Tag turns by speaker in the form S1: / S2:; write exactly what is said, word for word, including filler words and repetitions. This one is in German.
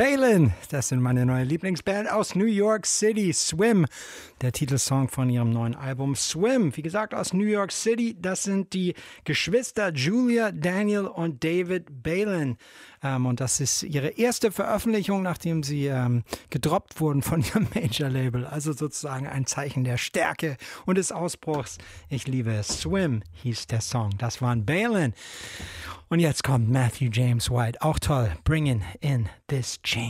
S1: Balin, das sind meine neue Lieblingsband aus New York City. Swim, der Titelsong von ihrem neuen Album Swim. Wie gesagt, aus New York City, das sind die Geschwister Julia, Daniel und David Balin. Ähm, und das ist ihre erste Veröffentlichung, nachdem sie ähm, gedroppt wurden von ihrem Major-Label. Also sozusagen ein Zeichen der Stärke und des Ausbruchs. Ich liebe es. Swim hieß der Song. Das waren Balin. Und jetzt kommt Matthew James White. Auch toll. Bringing in this change.